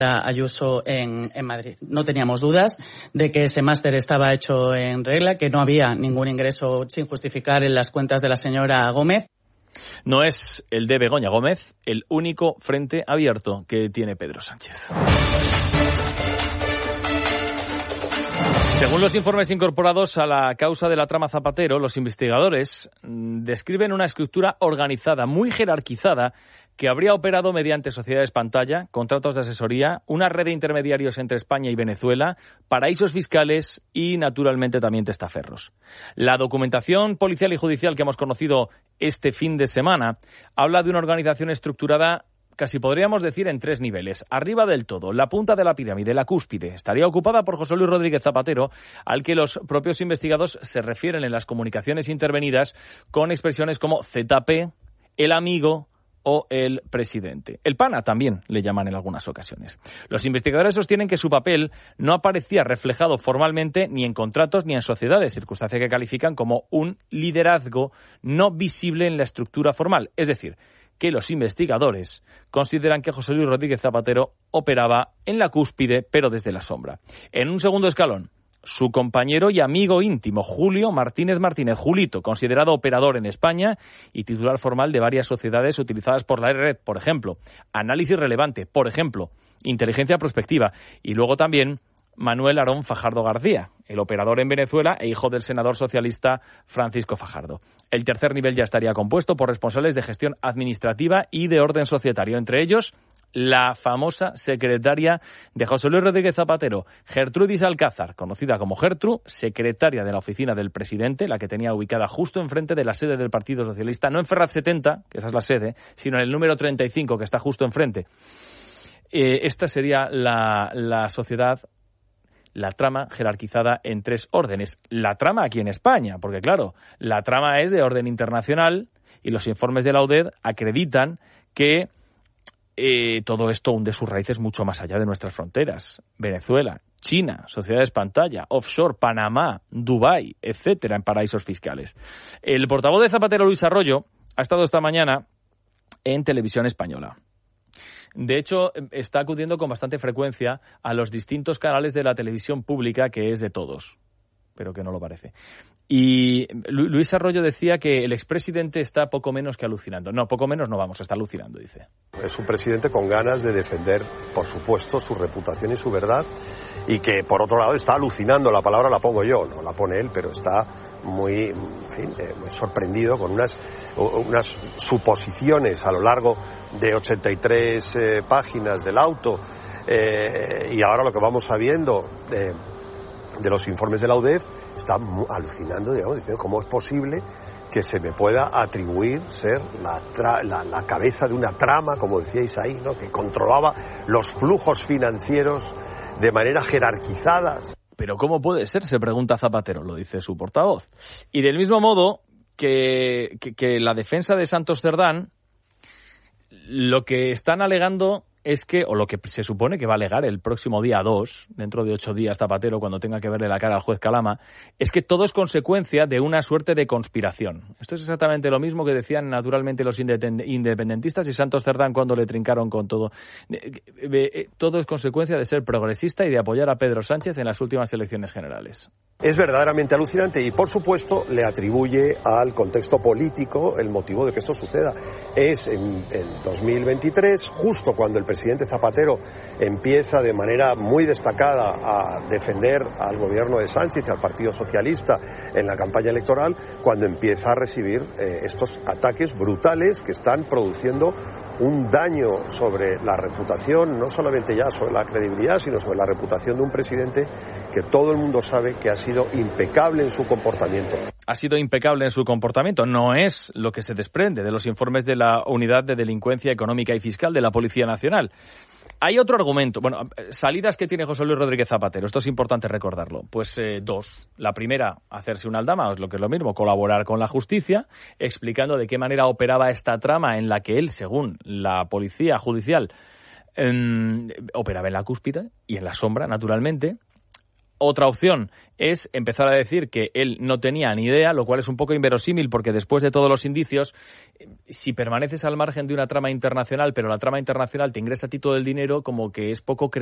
Ayuso en Madrid. No teníamos dudas de que ese máster estaba hecho en regla, que no había ningún ingreso sin justificar en las cuentas de la señora Gómez. No es el de Begoña Gómez el único frente abierto que tiene Pedro Sánchez. Según los informes incorporados a la causa de la trama Zapatero, los investigadores describen una estructura organizada, muy jerarquizada, que habría operado mediante sociedades pantalla, contratos de asesoría, una red de intermediarios entre España y Venezuela, paraísos fiscales y, naturalmente, también testaferros. La documentación policial y judicial que hemos conocido este fin de semana habla de una organización estructurada, casi podríamos decir, en 3 niveles. Arriba del todo, la punta de la pirámide, la cúspide, estaría ocupada por José Luis Rodríguez Zapatero, al que los propios investigados se refieren en las comunicaciones intervenidas con expresiones como ZP, el amigo o el presidente. El pana también le llaman en algunas ocasiones. Los investigadores sostienen que su papel no aparecía reflejado formalmente ni en contratos ni en sociedades, circunstancia que califican como un liderazgo no visible en la estructura formal. Es decir, que los investigadores consideran que José Luis Rodríguez Zapatero operaba en la cúspide, pero desde la sombra. En un segundo escalón, su compañero y amigo íntimo, Julio Martínez Martínez, Julito, considerado operador en España y titular formal de varias sociedades utilizadas por la red, por ejemplo, Análisis Relevante, por ejemplo, Inteligencia Prospectiva, y luego también Manuel Aarón Fajardo García, el operador en Venezuela e hijo del senador socialista Francisco Fajardo. El tercer nivel ya estaría compuesto por responsables de gestión administrativa y de orden societario, entre ellos la famosa secretaria de José Luis Rodríguez Zapatero, Gertrudis Alcázar, conocida como Gertru, secretaria de la oficina del presidente, la que tenía ubicada justo enfrente de la sede del Partido Socialista, no en Ferraz 70, que esa es la sede, sino en el número 35, que está justo enfrente. Esta sería la sociedad, la trama jerarquizada en 3 órdenes. La trama aquí en España, porque claro, la trama es de orden internacional y los informes de la UDED acreditan que todo esto hunde sus raíces mucho más allá de nuestras fronteras. Venezuela, China, sociedades pantalla, offshore, Panamá, Dubái, etcétera, en paraísos fiscales. El portavoz de Zapatero, Luis Arroyo, ha estado esta mañana en Televisión Española. De hecho, está acudiendo con bastante frecuencia a los distintos canales de la televisión pública, que es de todos, pero que no lo parece. Y Luis Arroyo decía que el expresidente está poco menos que alucinando. No, poco menos no vamos, está alucinando, dice. Es un presidente con ganas de defender, por supuesto, su reputación y su verdad, y que, por otro lado, está alucinando. La palabra la pongo yo, no la pone él, pero está muy sorprendido con unas suposiciones a lo largo de 83 páginas del auto, y ahora lo que vamos sabiendo de los informes de la UDEF, está alucinando, digamos, diciendo cómo es posible que se me pueda atribuir ser la cabeza de una trama, como decíais ahí, ¿no?, que controlaba los flujos financieros de manera jerarquizada. Pero ¿cómo puede ser?, se pregunta Zapatero, lo dice su portavoz. Y del mismo modo que la defensa de Santos Cerdán, lo que están alegando es que, o lo que se supone que va a alegar el próximo día 2, dentro de 8 días Zapatero, cuando tenga que verle la cara al juez Calama, es que todo es consecuencia de una suerte de conspiración. Esto es exactamente lo mismo que decían naturalmente los independentistas y Santos Cerdán cuando le trincaron con todo. Todo es consecuencia de ser progresista y de apoyar a Pedro Sánchez en las últimas elecciones generales. Es verdaderamente alucinante y, por supuesto, le atribuye al contexto político el motivo de que esto suceda. Es en 2023, justo cuando el presidente Zapatero empieza de manera muy destacada a defender al gobierno de Sánchez y al Partido Socialista en la campaña electoral, cuando empieza a recibir estos ataques brutales que están produciendo un daño sobre la reputación, no solamente ya sobre la credibilidad, sino sobre la reputación de un presidente que todo el mundo sabe que ha sido impecable en su comportamiento. Ha sido impecable en su comportamiento. No es lo que se desprende de los informes de la Unidad de Delincuencia Económica y Fiscal de la Policía Nacional. Hay otro argumento. Bueno, salidas que tiene José Luis Rodríguez Zapatero. Esto es importante recordarlo. Pues 2. La primera, hacerse un aldama, lo que es lo mismo, colaborar con la justicia, explicando de qué manera operaba esta trama en la que él, según la policía judicial, operaba en la cúspide y en la sombra, naturalmente. Otra opción es empezar a decir que él no tenía ni idea, lo cual es un poco inverosímil porque después de todos los indicios, si permaneces al margen de una trama internacional, pero la trama internacional te ingresa a ti todo el dinero, como que es poco creíble